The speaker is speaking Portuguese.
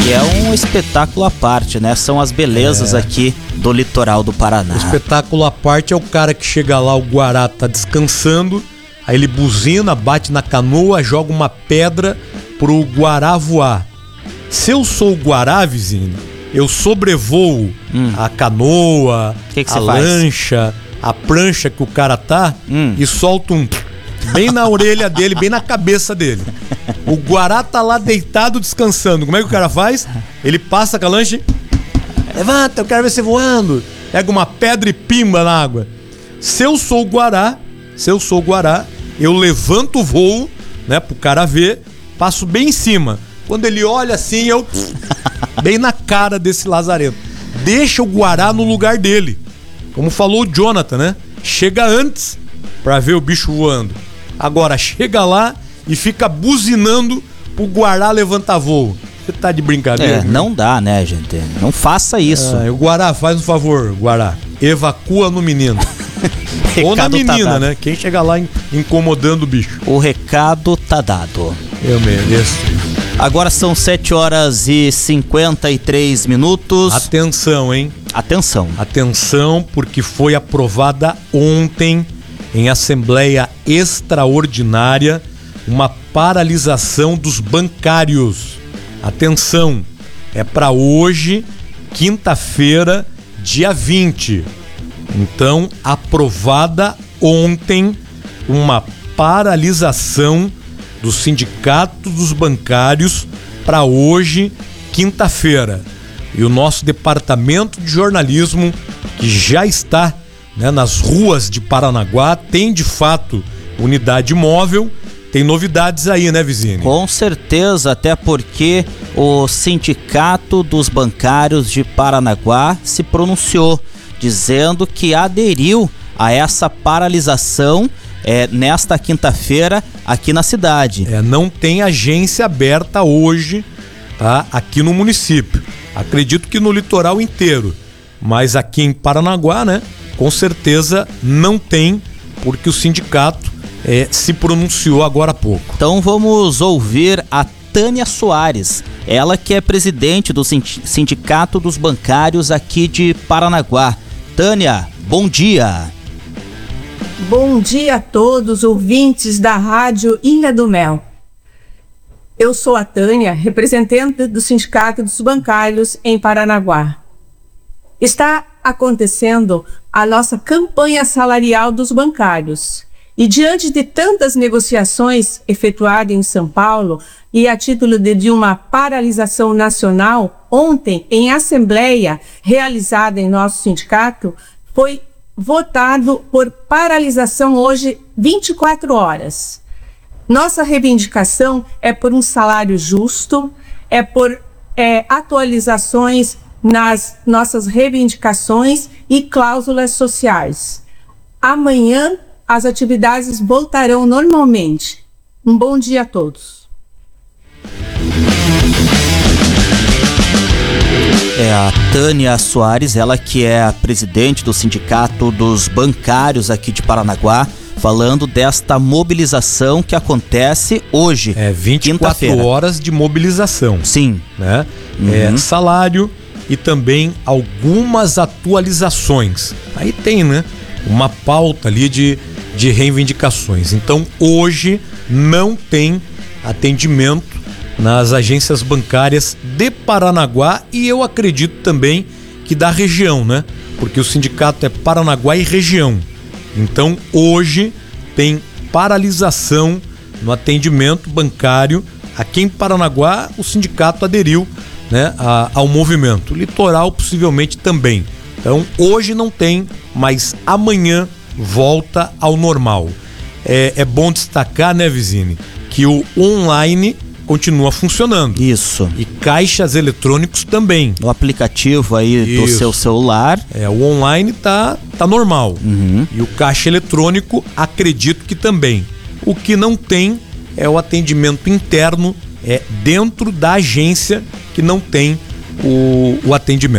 E é um espetáculo à parte, né? São as belezas aqui do litoral do Paraná. O espetáculo à parte é o cara que chega lá, o guará tá descansando, aí ele buzina, bate na canoa, joga uma pedra pro guará voar. Se eu sou o guará, vizinho, eu sobrevoo a canoa, Que a lancha, a prancha que o cara tá e solto bem na orelha dele, bem na cabeça dele. O guará tá lá deitado, descansando. Como é que o cara faz? Ele passa com a lancha, levanta, eu quero ver você voando. Pega uma pedra e pimba na água. Se eu sou o guará, eu levanto o voo, né, pro cara ver, passo bem em cima. Quando ele olha assim, eu bem na cara desse lazarento. Deixa o guará no lugar dele. Como falou o Jonathan, né? Chega antes pra ver o bicho voando. Agora chega lá e fica buzinando pro guará levantar voo. Você tá de brincadeira? Não dá, né, gente? Não faça isso. O guará, faz um favor, guará. Evacua no menino. Ou na menina, né? Quem chega lá incomodando o bicho. O recado tá dado. Eu mereço. Agora são 7h53. Atenção, hein? Atenção, porque foi aprovada ontem em Assembleia Extraordinária uma paralisação dos bancários. Atenção, é para hoje, quinta-feira, dia 20. Então, aprovada ontem uma paralisação do Sindicato dos Bancários para hoje, quinta-feira. E o nosso departamento de jornalismo, que já está, né, nas ruas de Paranaguá, tem de fato unidade móvel. Tem novidades aí, né, vizinho? Com certeza, até porque o Sindicato dos Bancários de Paranaguá se pronunciou, dizendo que aderiu a essa paralisação nesta quinta-feira aqui na cidade. Não tem agência aberta hoje, tá, aqui no município. Acredito que no litoral inteiro, mas aqui em Paranaguá, né, com certeza não tem, porque o sindicato se pronunciou agora há pouco. Então vamos ouvir a Tânia Soares, ela que é presidente do Sindicato dos Bancários aqui de Paranaguá. Tânia, bom dia. Bom dia a todos ouvintes da Rádio Ilha do Mel. Eu sou a Tânia, representante do Sindicato dos Bancários em Paranaguá. Está acontecendo a nossa campanha salarial dos bancários. E diante de tantas negociações efetuadas em São Paulo e a título de uma paralisação nacional, ontem, em assembleia realizada em nosso sindicato, foi votado por paralisação hoje 24 horas. Nossa reivindicação é por um salário justo, é por atualizações nas nossas reivindicações e cláusulas sociais. Amanhã as atividades voltarão normalmente. Um bom dia a todos. A Tânia Soares, ela que é a presidente do Sindicato dos Bancários aqui de Paranaguá, falando desta mobilização que acontece hoje, 24 horas de mobilização. Sim. Né? Salário e também algumas atualizações. Aí tem, né, uma pauta ali de reivindicações. Então, hoje não tem atendimento nas agências bancárias de Paranaguá e eu acredito também que da região, né? Porque o sindicato é Paranaguá e região. Então, hoje tem paralisação no atendimento bancário. Aqui em Paranaguá, o sindicato aderiu, né, ao movimento. O litoral, possivelmente, também. Então, hoje não tem, mas amanhã volta ao normal. É bom destacar, né, Vizine, que o online continua funcionando. Isso. E caixas eletrônicos também. O aplicativo aí do seu celular. O online tá normal. E o caixa eletrônico, acredito que também. O que não tem é o atendimento interno dentro da agência que não tem o atendimento.